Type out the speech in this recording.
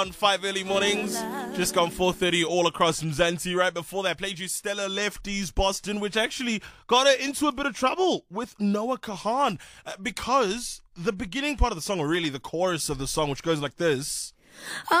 On 5 early mornings, just gone 4:30 all across Mzansi. Right before that, played you Stella Lefty's Boston, which actually got her into a bit of trouble with Noah Kahan because the beginning part of the song, or really the chorus of the song, which goes like this.